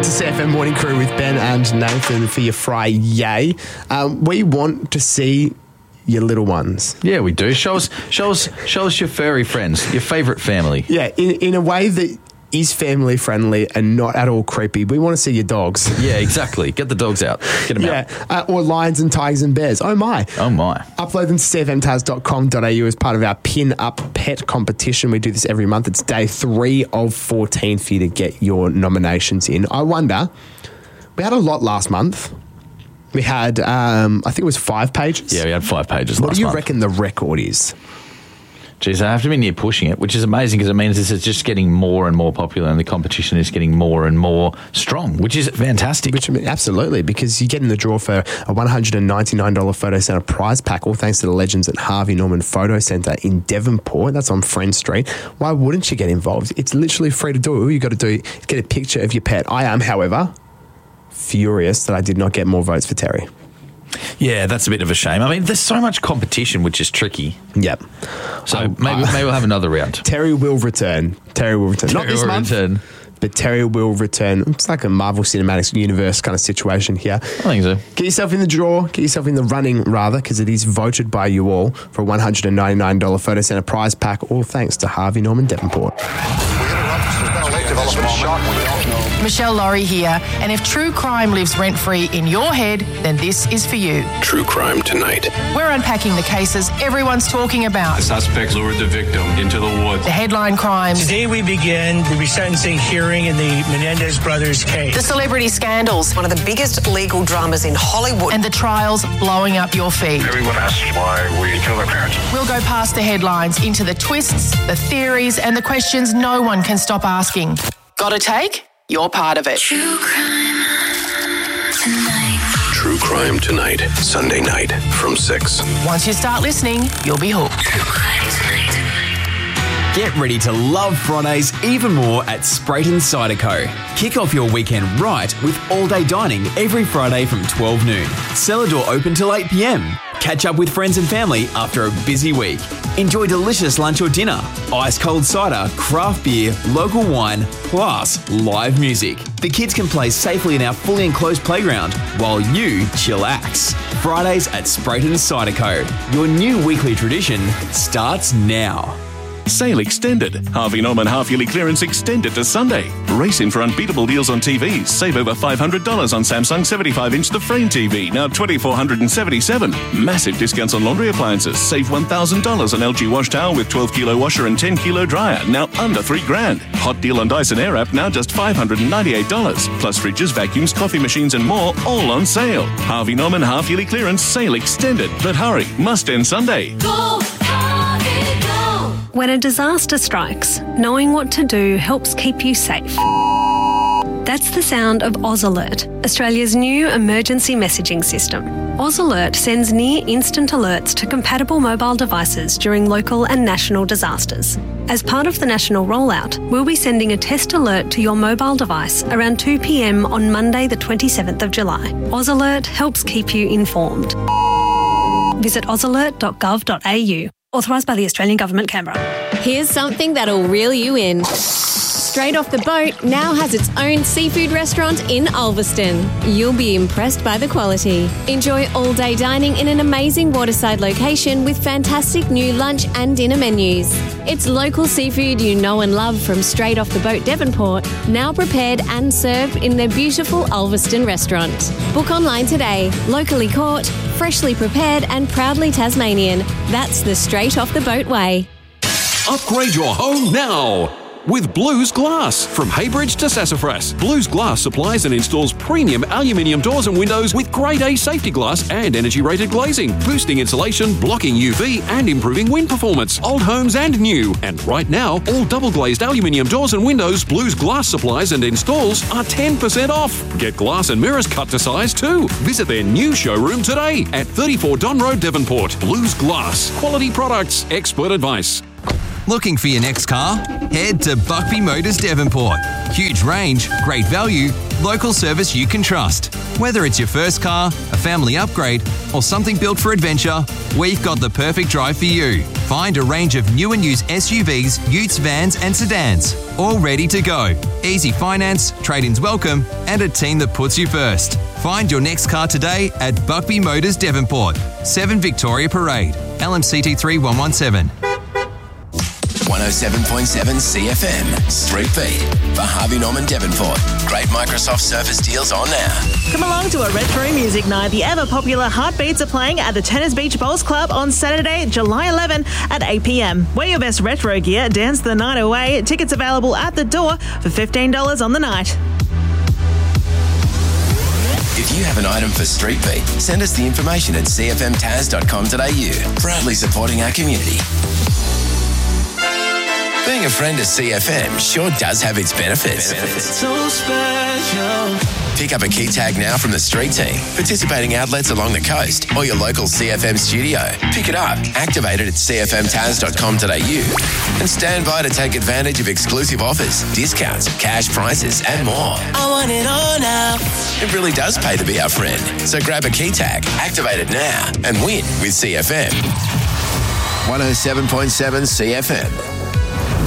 to CFM Morning Crew with Ben and Nathan for your Friday. We want to see your little ones. Yeah, we do. Show us your furry friends, your favourite family. Yeah, in a way that is family friendly and not at all creepy. We want to see your dogs. Yeah, exactly. Get the dogs out. Get them out. Or lions and tigers and bears. Oh my. Upload them to cfmtaz.com.au as part of our Pin Up Pet competition. We do this every month. It's day 3 of 14 for you to get your nominations in. I wonder, we had a lot last month. We had, I think it was 5 pages. Yeah, we had 5 pages last month. What do you reckon the record is? Geez, I have to be near pushing it, which is amazing because it means this is just getting more and more popular and the competition is getting more and more strong, which is fantastic. Absolutely, because you get in the draw for a $199 Photo Centre prize pack, all thanks to the legends at Harvey Norman Photo Centre in Devonport. That's on Friend Street. Why wouldn't you get involved? It's literally free to do. All you got to do is get a picture of your pet. I am, however, furious that I did not get more votes for Terry. Yeah, that's a bit of a shame. I mean, there's so much competition, which is tricky. Yep. So maybe we'll have another round. Terry will return. Not this month, but Terry will return. It's like a Marvel Cinematic Universe kind of situation here. I think so. Get yourself in the draw. Get yourself in the running, rather, because it is voted by you all for a $199 Photo Centre prize pack, all thanks to Harvey Norman Devonport. Michelle Laurie here, and if true crime lives rent-free in your head, then this is for you. True Crime Tonight. We're unpacking the cases everyone's talking about. The suspect lured the victim into the woods. The headline crimes. Today we begin the resentencing hearing in the Menendez brothers case. The celebrity scandals. One of the biggest legal dramas in Hollywood. And the trials blowing up your feed. Everyone asks why we kill their parents. We'll go past the headlines into the twists, the theories, and the questions no one can stop asking. Got a take? You're part of it. True Crime Tonight. True Crime Tonight, Sunday night from 6. Once you start listening, you'll be hooked. True Crime Tonight. Get ready to love Fridays even more at Sprayton Cider Co. Kick off your weekend right with all-day dining every Friday from 12 noon. Cellar door open till 8 p.m. Catch up with friends and family after a busy week. Enjoy delicious lunch or dinner, ice-cold cider, craft beer, local wine, plus live music. The kids can play safely in our fully enclosed playground while you chillax. Fridays at Sprayton Cider Co. Your new weekly tradition starts now. Sale extended. Harvey Norman half-yearly clearance extended to Sunday. Race in for unbeatable deals on TVs. Save over $500 on Samsung 75-inch The Frame TV, now $2,477. Massive discounts on laundry appliances. Save $1,000 on LG wash towel with 12-kilo washer and 10-kilo dryer, now under $3,000. Hot deal on Dyson Airwrap, now just $598. Plus fridges, vacuums, coffee machines and more, all on sale. Harvey Norman half-yearly clearance sale extended. But hurry, must end Sunday. Go, Harvey, go! When a disaster strikes, knowing what to do helps keep you safe. That's the sound of Oz Alert, Australia's new emergency messaging system. Oz Alert sends near-instant alerts to compatible mobile devices during local and national disasters. As part of the national rollout, we'll be sending a test alert to your mobile device around 2 p.m. on Monday the 27th of July. Oz Alert helps keep you informed. Visit ozalert.gov.au. Authorised by the Australian Government, Canberra. Here's something that'll reel you in. Straight Off the Boat now has its own seafood restaurant in Ulverston. You'll be impressed by the quality. Enjoy all-day dining in an amazing waterside location with fantastic new lunch and dinner menus. It's local seafood you know and love from Straight Off the Boat Devonport, now prepared and served in their beautiful Ulverston restaurant. Book online today. Locally caught, freshly prepared and proudly Tasmanian. That's the Straight Off the Boat way. Upgrade your home now with Blues Glass. From Haybridge to Sassafras, Blues Glass supplies and installs premium aluminium doors and windows with grade A safety glass and energy-rated glazing, boosting insulation, blocking UV and improving wind performance, old homes and new. And right now, all double-glazed aluminium doors and windows Blues Glass supplies and installs are 10% off. Get glass and mirrors cut to size too. Visit their new showroom today at 34 Don Road, Devonport. Blues Glass. Quality products, expert advice. Looking for your next car? Head to Buckby Motors Devonport. Huge range, great value, local service you can trust. Whether it's your first car, a family upgrade, or something built for adventure, we've got the perfect drive for you. Find a range of new and used SUVs, utes, vans and sedans, all ready to go. Easy finance, trade-ins welcome, and a team that puts you first. Find your next car today at Buckby Motors Devonport, 7 Victoria Parade, LMCT 3117. 107.7 CFM, Street Beat for Harvey Norman Devonport. Great Microsoft Surface deals on now. Come along to a retro music night. The ever-popular Heartbeats are playing at the Tennis Beach Bowls Club on Saturday, July 11 at 8 p.m. Wear your best retro gear, dance the night away. Tickets available at the door for $15 on the night. If you have an item for Street Beat, send us the information at cfmtaz.com.au. Proudly supporting our community. Being a friend of CFM sure does have its benefits. So special. Pick up a key tag now from the street team, participating outlets along the coast or your local CFM studio. Pick it up, activate it at cfmtaz.com.au and stand by to take advantage of exclusive offers, discounts, cash prizes and more. I want it all now. It really does pay to be our friend. So grab a key tag, activate it now and win with CFM. 107.7 CFM.